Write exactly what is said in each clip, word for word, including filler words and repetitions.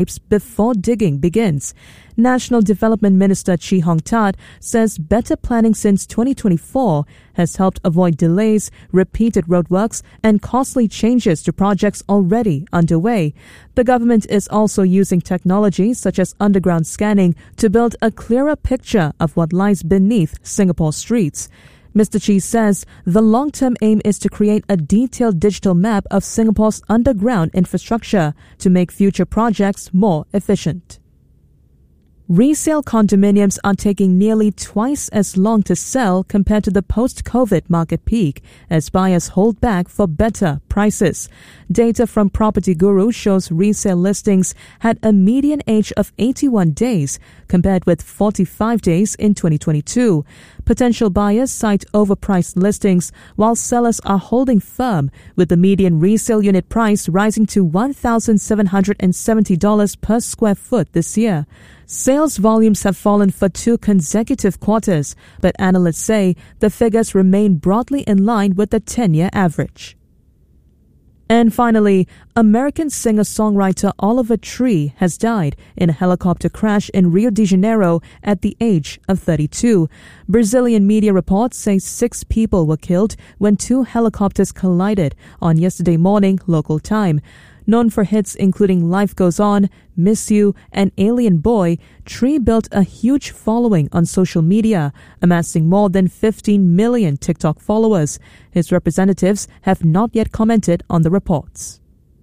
before digging begins. National Development Minister Chee Hong Tat says better planning since twenty twenty-four has helped avoid delays, repeated roadworks, and costly changes to projects already underway. The government is also using technology such as underground scanning to build a clearer picture of what lies beneath Singapore's streets. Mister Chee says the long-term aim is to create a detailed digital map of Singapore's underground infrastructure to make future projects more efficient. Resale condominiums are taking nearly twice as long to sell compared to the post-COVID market peak as buyers hold back for better prices. Data from Property Guru shows resale listings had a median age of eighty-one days compared with forty-five days in twenty twenty-two. Potential buyers cite overpriced listings while sellers are holding firm, with the median resale unit price rising to one thousand seven hundred seventy dollars per square foot this year. Sales volumes have fallen for two consecutive quarters, but analysts say the figures remain broadly in line with the ten-year average. And finally, American singer-songwriter Oliver Tree has died in a helicopter crash in Rio de Janeiro at the age of thirty-two. Brazilian media reports say six people were killed when two helicopters collided on yesterday morning local time. Known for hits including Life Goes On, Miss You, and Alien Boy, Tree built a huge following on social media, amassing more than fifteen million TikTok followers. His representatives have not yet commented on the reports.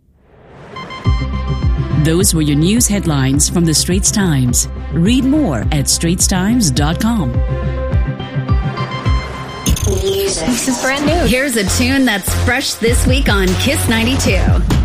Those were your news headlines from the Straits Times. Read more at straits times dot com. This is brand new. Here's a tune that's fresh this week on Kiss ninety-two.